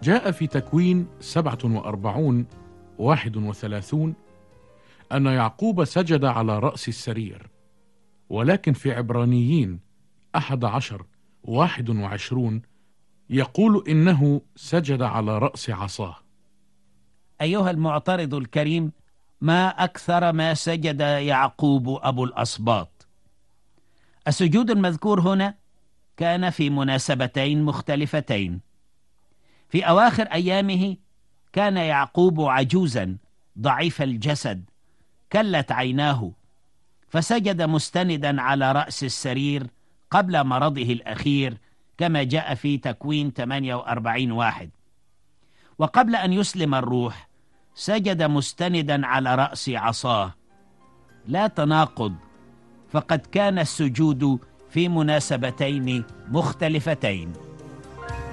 جاء في تكوين 47:31 أن يعقوب سجد على رأس السرير، ولكن في عبرانيين 11:21 يقول إنه سجد على رأس عصاه. أيها المعترض الكريم، ما أكثر ما سجد يعقوب أبو الأسباط. السجود المذكور هنا كان في مناسبتين مختلفتين. في أواخر أيامه كان يعقوب عجوزا ضعيف الجسد، كلت عيناه، فسجد مستندا على رأس السرير قبل مرضه الأخير كما جاء في تكوين 48:1. وقبل أن يسلم الروح سجد مستندا على رأس عصاه. لا تناقض، فقد كان السجود في مناسبتين مختلفتين.